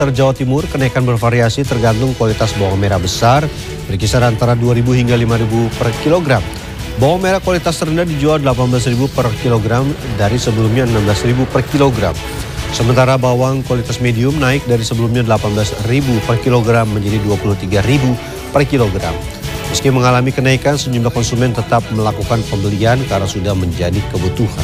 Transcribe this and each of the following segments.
Jawa Timur, kenaikan bervariasi tergantung kualitas bawang merah besar, berkisar antara 2.000 hingga 5.000 per kilogram. Bawang merah kualitas rendah dijual 18.000 per kilogram dari sebelumnya 16.000 per kilogram. Sementara bawang kualitas medium naik dari sebelumnya 18.000 per kilogram menjadi 23.000 per kilogram. Meski mengalami kenaikan, sejumlah konsumen tetap melakukan pembelian karena sudah menjadi kebutuhan.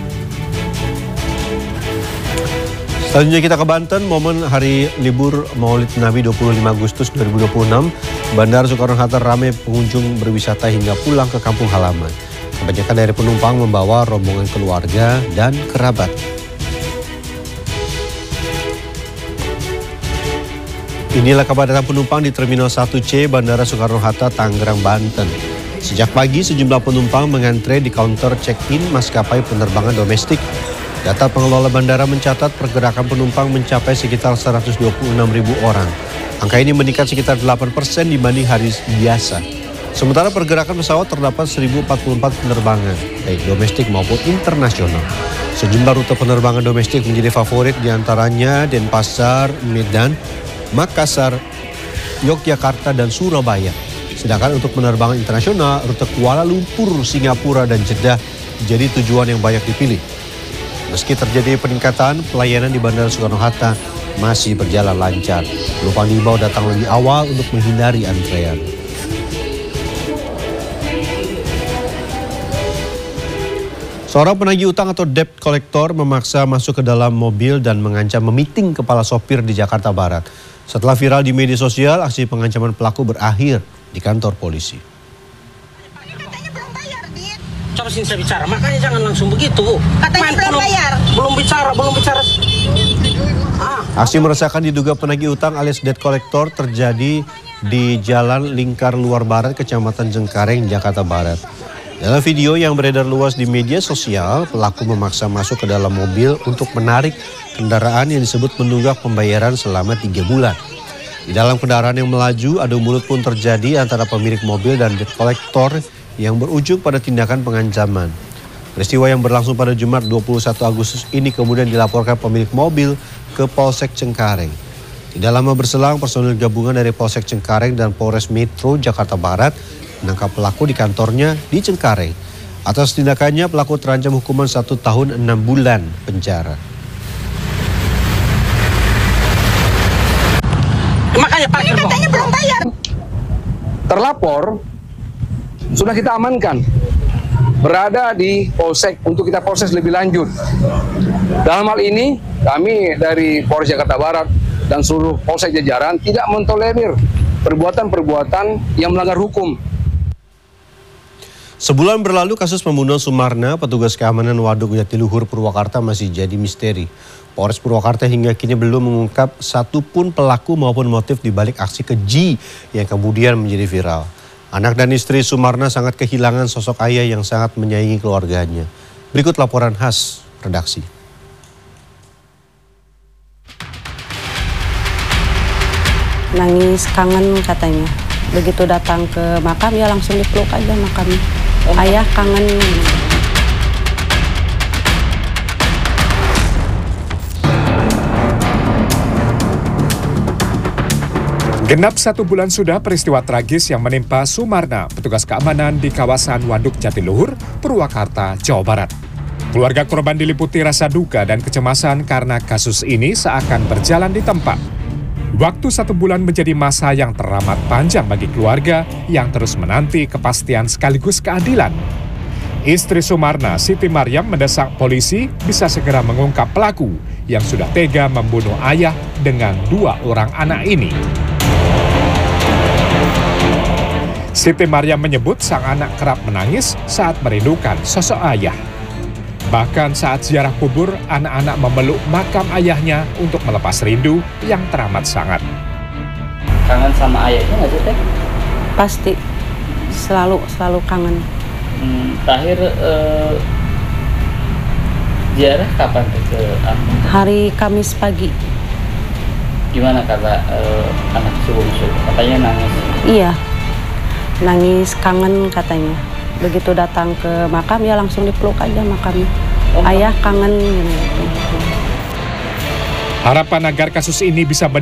Selanjutnya kita ke Banten, momen hari libur Maulid Nabi 25 Agustus 2026, Bandara Soekarno-Hatta ramai pengunjung berwisata hingga pulang ke kampung halaman. Kebanyakan dari penumpang membawa rombongan keluarga dan kerabat. Inilah kepadatan penumpang di Terminal 1C Bandara Soekarno-Hatta, Tangerang, Banten. Sejak pagi, sejumlah penumpang mengantre di counter check-in maskapai penerbangan domestik. Data pengelola bandara mencatat pergerakan penumpang mencapai sekitar 126.000 orang. Angka ini meningkat sekitar 8% dibanding hari biasa. Sementara pergerakan pesawat terdapat 1.044 penerbangan, baik domestik maupun internasional. Sejumlah rute penerbangan domestik menjadi favorit diantaranya Denpasar, Medan, Makassar, Yogyakarta, dan Surabaya. Sedangkan untuk penerbangan internasional, rute Kuala Lumpur, Singapura, dan Jeddah jadi tujuan yang banyak dipilih. Meski terjadi peningkatan, pelayanan di Bandara Soekarno-Hatta masih berjalan lancar. Penumpang diimbau datang lebih awal untuk menghindari antrean. Seorang penagih utang atau debt collector memaksa masuk ke dalam mobil dan mengancam memiting kepala sopir di Jakarta Barat. Setelah viral di media sosial, aksi pengancaman pelaku berakhir di kantor polisi. Harus saya bicara, makanya jangan langsung begitu. Katanya belum bayar. Belum bicara. Aksi meresahkan diduga penagih utang alias debt collector terjadi di Jalan Lingkar Luar Barat, Kecamatan Cengkareng, Jakarta Barat. Dalam video yang beredar luas di media sosial, pelaku memaksa masuk ke dalam mobil untuk menarik kendaraan yang disebut menunggak pembayaran selama 3 bulan. Di dalam kendaraan yang melaju, adu mulut pun terjadi antara pemilik mobil dan debt collector yang berujung pada tindakan pengancaman. Peristiwa yang berlangsung pada Jumat 21 Agustus ini kemudian dilaporkan pemilik mobil ke Polsek Cengkareng. Tidak lama berselang, personil gabungan dari Polsek Cengkareng dan Polres Metro Jakarta Barat menangkap pelaku di kantornya di Cengkareng. Atas tindakannya, pelaku terancam hukuman 1 tahun 6 bulan penjara. Makanya katanya belum bayar. Terlapor sudah kita amankan, berada di Polsek untuk kita proses lebih lanjut. Dalam hal ini, kami dari Polres Jakarta Barat dan seluruh Polsek jajaran tidak mentolerir perbuatan-perbuatan yang melanggar hukum. Sebulan berlalu kasus pembunuhan Sumarna, petugas keamanan Waduk Jatiluhur, Purwakarta masih jadi misteri. Polres Purwakarta hingga kini belum mengungkap satupun pelaku maupun motif dibalik aksi keji yang kemudian menjadi viral. Anak dan istri Sumarna sangat kehilangan sosok ayah yang sangat menyayangi keluarganya. Berikut laporan khas redaksi. Nangis kangen katanya. Begitu datang ke makam ya langsung dipeluk aja makamnya. Ayah kangen. Genap 1 bulan sudah peristiwa tragis yang menimpa Sumarna, petugas keamanan di kawasan Waduk Jatiluhur, Purwakarta, Jawa Barat. Keluarga korban diliputi rasa duka dan kecemasan karena kasus ini seakan berjalan di tempat. Waktu 1 bulan menjadi masa yang teramat panjang bagi keluarga yang terus menanti kepastian sekaligus keadilan. Istri Sumarna, Siti Maryam, mendesak polisi bisa segera mengungkap pelaku yang sudah tega membunuh ayah dengan 2 orang anak ini. Siti Maryam menyebut sang anak kerap menangis saat merindukan sosok ayah. Bahkan saat ziarah kubur, anak-anak memeluk makam ayahnya untuk melepas rindu yang teramat sangat. Kangen sama ayahnya nggak sih, Teh? Pasti, selalu kangen. Terakhir ziarah kapan ke aku? Hari Kamis pagi. Gimana kata anak bungsu? Katanya nangis. Iya. Nangis kangen katanya. Begitu datang ke makam ya langsung dipeluk aja makamnya. Ayah kangen gitu. Harapan agar kasus ini bisa